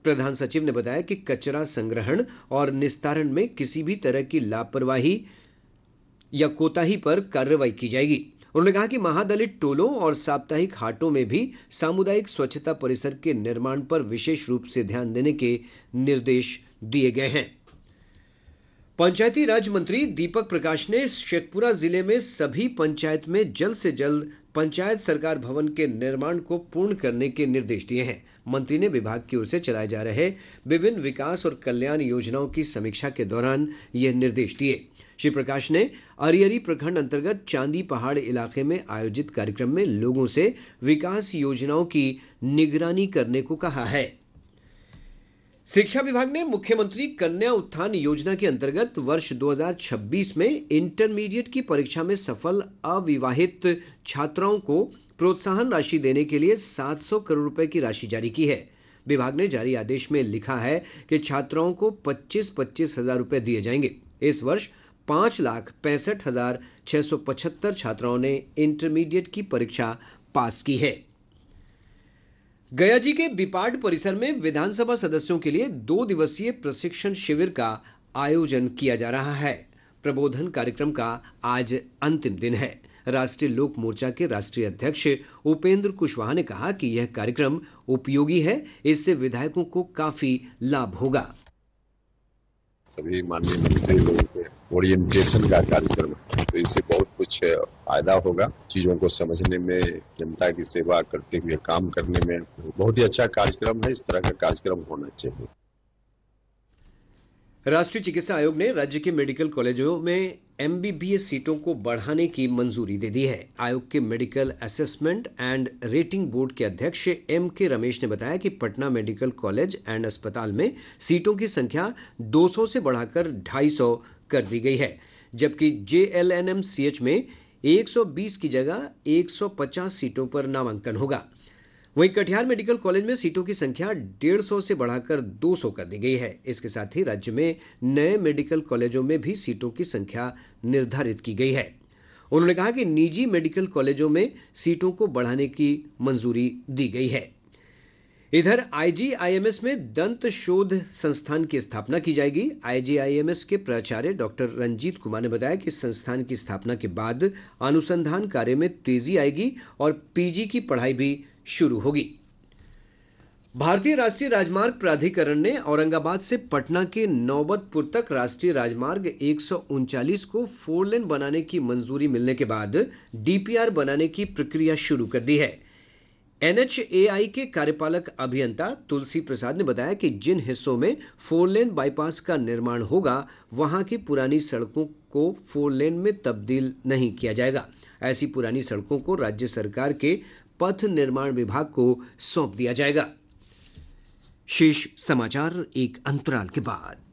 प्रधान सचिव ने बताया कि कचरा संग्रहण और निस्तारण में किसी भी तरह की लापरवाही या कोताही पर कार्रवाई की जाएगी। उन्होंने कहा कि महादलित टोलों और साप्ताहिक हाटों में भी सामुदायिक स्वच्छता परिसर के निर्माण पर विशेष रूप से ध्यान देने के निर्देश दिए गए हैं। पंचायती राज मंत्री दीपक प्रकाश ने शेखपुरा जिले में सभी पंचायत में जल्द से जल्द पंचायत सरकार भवन के निर्माण को पूर्ण करने के निर्देश दिए हैं। मंत्री ने विभाग की ओर से चलाए जा रहे विभिन्न विकास और कल्याण योजनाओं की समीक्षा के दौरान यह निर्देश दिए। श्री प्रकाश ने अरियरी प्रखंड अंतर्गत चांदी पहाड़ इलाके में आयोजित कार्यक्रम में लोगों से विकास योजनाओं की निगरानी करने को कहा है। शिक्षा विभाग ने मुख्यमंत्री कन्या उत्थान योजना के अंतर्गत वर्ष 2026 में इंटरमीडिएट की परीक्षा में सफल अविवाहित छात्राओं को प्रोत्साहन राशि देने के लिए 700 करोड़ रुपए की राशि जारी की है। विभाग ने जारी आदेश में लिखा है कि छात्राओं को 25-25 हजार रुपए दिए जाएंगे। इस वर्ष 5,65,675 छात्राओं ने इंटरमीडिएट की परीक्षा पास की है। गया जी के बिपाड परिसर में विधानसभा सदस्यों के लिए 2 दिवसीय प्रशिक्षण शिविर का आयोजन किया जा रहा है। प्रबोधन कार्यक्रम का आज अंतिम दिन है। राष्ट्रीय लोक मोर्चा के राष्ट्रीय अध्यक्ष उपेंद्र कुशवाहा ने कहा कि यह कार्यक्रम उपयोगी है, इससे विधायकों को काफी लाभ होगा। सभी माननीय मंत्री लोगों के ओरिएंटेशन का कार्यक्रम है, तो इससे बहुत कुछ फायदा होगा। चीजों को समझने में, जनता की सेवा करते हुए काम करने में बहुत ही अच्छा कार्यक्रम है। इस तरह का कार्यक्रम होना चाहिए। राष्ट्रीय चिकित्सा आयोग ने राज्य के मेडिकल कॉलेजों में एमबीबीएस सीटों को बढ़ाने की मंजूरी दे दी है। आयोग के medical assessment and rating board के अध्यक्ष के रमेश ने बताया कि पटना मेडिकल कॉलेज एंड अस्पताल में सीटों की संख्या 200 से बढ़ाकर 250 कर दी गई है, जबकि जेएलएनएमसीएच में 120 की जगह 150 सीटों पर नामांकन होगा। वहीं कटिहार मेडिकल कॉलेज में सीटों की संख्या 150 से बढ़ाकर 200 कर दी गई है। इसके साथ ही राज्य में नए मेडिकल कॉलेजों में भी सीटों की संख्या निर्धारित की गई है। उन्होंने कहा कि निजी मेडिकल कॉलेजों में सीटों को बढ़ाने की मंजूरी दी गई है। इधर आईजीआईएमएस में दंत शोध संस्थान की स्थापना की जाएगी। आईजीआईएमएस के प्राचार्य डॉक्टर रंजीत कुमार ने बताया कि संस्थान की स्थापना के बाद अनुसंधान कार्य में तेजी आएगी और पीजी की पढ़ाई भी शुरू होगी। भारतीय राष्ट्रीय राजमार्ग प्राधिकरण ने औरंगाबाद से पटना के नौबतपुर तक राष्ट्रीय राजमार्ग 139 को 4 लेन बनाने की मंजूरी मिलने के बाद डीपीआर बनाने की प्रक्रिया शुरू कर दी है। एनएचएआई के कार्यपालक अभियंता तुलसी प्रसाद ने बताया कि जिन हिस्सों में 4 लेन बाईपास का निर्माण होगा, वहां की पुरानी सड़कों को 4 लेन में तब्दील नहीं किया जाएगा। ऐसी पुरानी सड़कों को राज्य सरकार के पथ निर्माण विभाग को सौंप दिया जाएगा। शेष समाचार एक अंतराल के बाद।